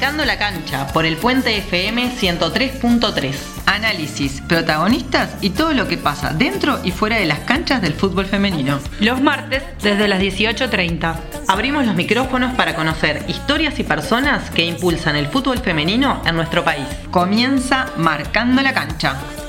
Marcando la cancha por el Puente FM 103.3. Análisis, protagonistas y todo lo que pasa dentro y fuera de las canchas del fútbol femenino. Los martes desde las 18:30. Abrimos los micrófonos para conocer historias y personas que impulsan el fútbol femenino en nuestro país. Comienza Marcando la cancha.